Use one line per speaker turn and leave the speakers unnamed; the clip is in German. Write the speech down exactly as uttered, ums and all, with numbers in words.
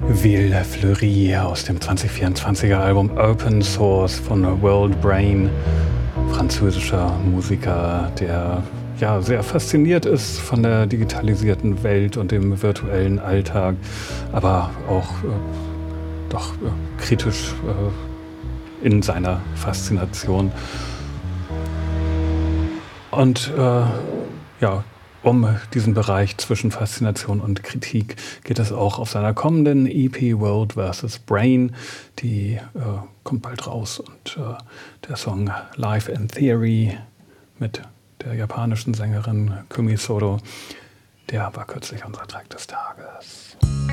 Ville Fleury aus dem zwanzig vierundzwanziger Album Open Source von World Brain, französischer Musiker, der ja sehr fasziniert ist von der digitalisierten Welt und dem virtuellen Alltag, aber auch äh, doch äh, kritisch äh, in seiner Faszination. Und äh, ja, um diesen Bereich zwischen Faszination und Kritik geht es auch auf seiner kommenden E P World versus. Brain. Die äh, kommt bald raus und äh, der Song Life in Theory mit der japanischen Sängerin Kumi Soto, der war kürzlich unser Track des Tages.